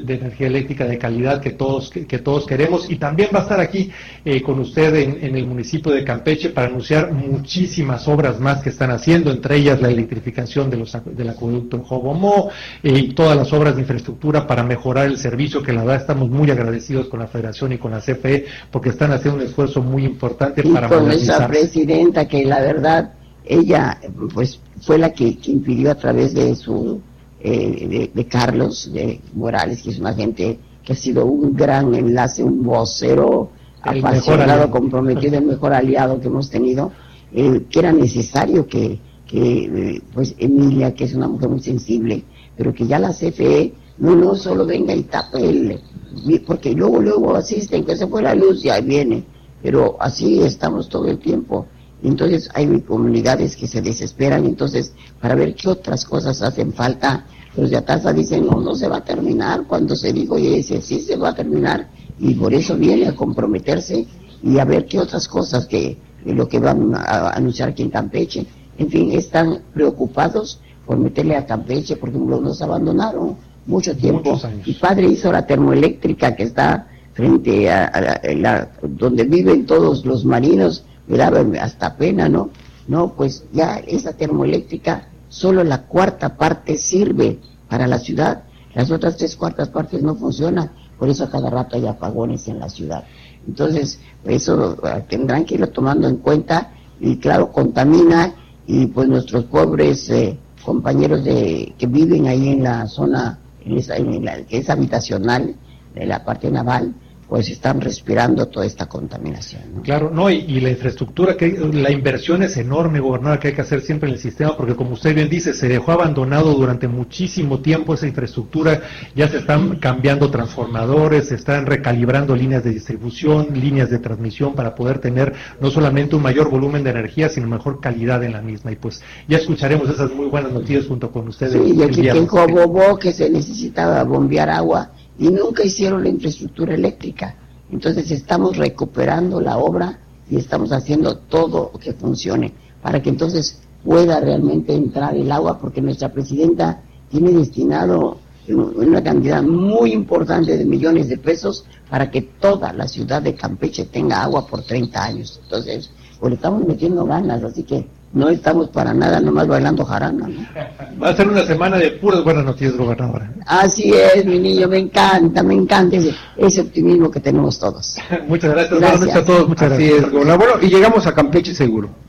de energía eléctrica de calidad que todos queremos, y también va a estar aquí con usted en el municipio de Campeche para anunciar muchísimas obras más que están haciendo, entre ellas la electrificación del acueducto en Jobomó y todas las obras de infraestructura para mejorar el servicio, que la verdad estamos muy agradecidos con la Federación y con la CFE porque están haciendo un esfuerzo muy importante para con esa presidenta que la verdad ella pues fue la que impidió a través de su de Carlos de Morales, que es una gente que ha sido un gran enlace, un vocero apasionado, comprometido, el mejor aliado que hemos tenido, que era necesario que pues Emilia, que es una mujer muy sensible, pero que ya la CFE no solo venga y tape porque luego asisten, que se fue la luz y ahí viene, pero así estamos todo el tiempo. Entonces hay comunidades que se desesperan, entonces para ver qué otras cosas hacen falta, los de Atasa dicen no se va a terminar, cuando se dijo y dice sí se va a terminar, y por eso viene a comprometerse y a ver qué otras cosas que lo que van a anunciar aquí en Campeche. En fin, están preocupados por meterle a Campeche porque nos abandonaron mucho tiempo. Mi padre hizo la termoeléctrica que está frente a donde viven todos los marinos, me daba hasta pena, ¿no? No, pues ya esa termoeléctrica, solo la cuarta parte sirve para la ciudad, las otras 3/4 partes no funcionan, por eso a cada rato hay apagones en la ciudad. Entonces, eso tendrán que irlo tomando en cuenta, y claro, contamina, y pues nuestros pobres compañeros que viven ahí en la zona, que es habitacional, de la parte naval, pues están respirando toda esta contaminación, ¿no? Claro, no, y la infraestructura, la inversión es enorme, gobernador, que hay que hacer siempre en el sistema, porque como usted bien dice, se dejó abandonado durante muchísimo tiempo esa infraestructura, ya se están cambiando transformadores, se están recalibrando líneas de distribución, líneas de transmisión para poder tener no solamente un mayor volumen de energía, sino mejor calidad en la misma, y pues ya escucharemos esas muy buenas noticias junto con ustedes. Sí, y aquí en Jobobó, que se necesitaba bombear agua, y nunca hicieron la infraestructura eléctrica. Entonces estamos recuperando la obra y estamos haciendo todo que funcione para que entonces pueda realmente entrar el agua, porque nuestra presidenta tiene destinado una cantidad muy importante de millones de pesos para que toda la ciudad de Campeche tenga agua por 30 años. Entonces, pues le estamos metiendo ganas, así que no estamos para nada nomás bailando jarana, ¿no? Va a ser una semana de puras buenas noticias, gobernadora. Así es, mi niño, me encanta ese optimismo que tenemos todos. Muchas gracias. Buenas noches a todos, muchas gracias. Así es, gobernador. Bueno, y llegamos a Campeche seguro.